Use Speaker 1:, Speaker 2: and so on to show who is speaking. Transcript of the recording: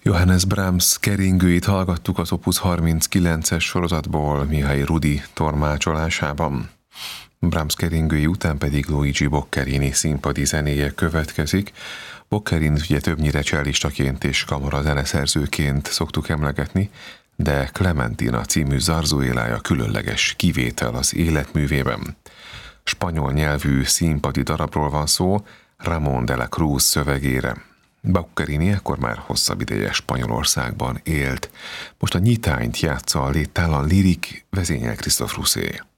Speaker 1: Johannes Brahms keringőit hallgattuk az Opus 39-es sorozatból Mihály Rudi tolmácsolásában. Brahms keringői után pedig Luigi Boccherini színpadi zenéje következik. Boccherin ugye többnyire cellistaként és kamara zeneszerzőként szoktuk emlegetni, de Clementina című zarzuélája különleges kivétel az életművében. Spanyol nyelvű színpadi darabról van szó, Ramón de la Cruz szövegére. Boccherini ekkor már hosszabb ideje Spanyolországban élt. Most a nyitányt játsza a léttálan lirik, vezényel Christophe Rousset.